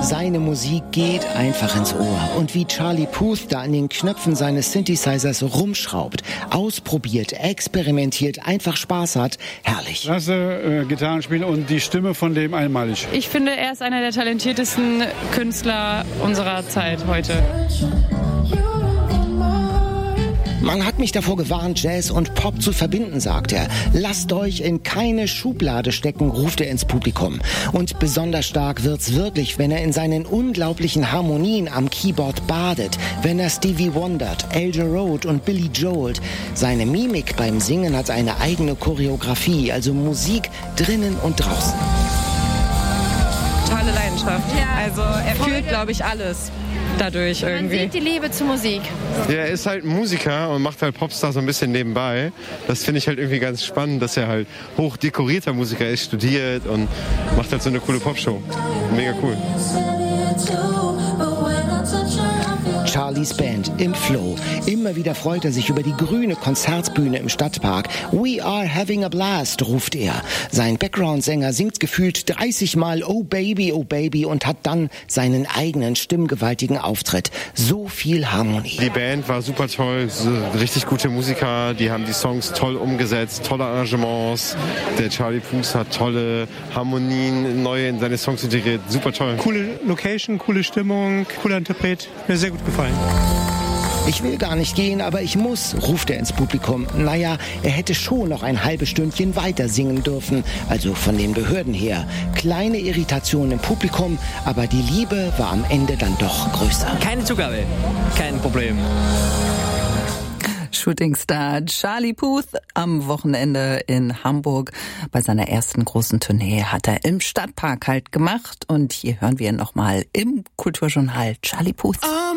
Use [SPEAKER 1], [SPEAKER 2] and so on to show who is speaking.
[SPEAKER 1] Seine Musik geht einfach ins Ohr. Und wie Charlie Puth da an den Knöpfen seines Synthesizers rumschraubt, ausprobiert, experimentiert, einfach Spaß hat, herrlich.
[SPEAKER 2] Klasse Gitarrenspiel und die Stimme von dem einmalig.
[SPEAKER 3] Ich finde, er ist einer der talentiertesten Künstler unserer Zeit heute.
[SPEAKER 1] Man hat mich davor gewarnt, Jazz und Pop zu verbinden, sagt er. Lasst euch in keine Schublade stecken, ruft er ins Publikum. Und besonders stark wird's wirklich, wenn er in seinen unglaublichen Harmonien am Keyboard badet, wenn er Stevie wondert, El Jarreau und Billy Joel. Seine Mimik beim Singen hat eine eigene Choreografie, also Musik drinnen und draußen.
[SPEAKER 3] Totale Leidenschaft. Ja, also er fühlt, glaube ich, alles dadurch irgendwie.
[SPEAKER 4] Man sieht die Liebe zur Musik.
[SPEAKER 5] Ja, er ist halt ein Musiker und macht halt Popstar so ein bisschen nebenbei. Das finde ich halt irgendwie ganz spannend, dass er halt hoch dekorierter Musiker ist, studiert und macht halt so eine coole Popshow. Mega cool.
[SPEAKER 1] Charlies Band im Flow. Immer wieder freut er sich über die grüne Konzertbühne im Stadtpark. We are having a blast, ruft er. Sein Background-Sänger singt gefühlt 30 Mal Oh Baby und hat dann seinen eigenen stimmgewaltigen Auftritt. So viel Harmonie.
[SPEAKER 5] Die Band war super toll, so richtig gute Musiker, die haben die Songs toll umgesetzt, tolle Arrangements. Der Charlie Puth hat tolle Harmonien neu in seine Songs integriert, super toll.
[SPEAKER 6] Coole Location, coole Stimmung, cooler Interpret, mir sehr gut gefallen.
[SPEAKER 1] Ich will gar nicht gehen, aber ich muss, ruft er ins Publikum. Naja, er hätte schon noch ein halbes Stündchen weiter singen dürfen, also von den Behörden her. Kleine Irritation im Publikum, aber die Liebe war am Ende dann doch größer.
[SPEAKER 7] Keine Zugabe, kein Problem.
[SPEAKER 8] Shootingstar Charlie Puth am Wochenende in Hamburg. Bei seiner ersten großen Tournee hat er im Stadtpark halt gemacht. Und hier hören wir nochmal im Kulturjournal Charlie Puth.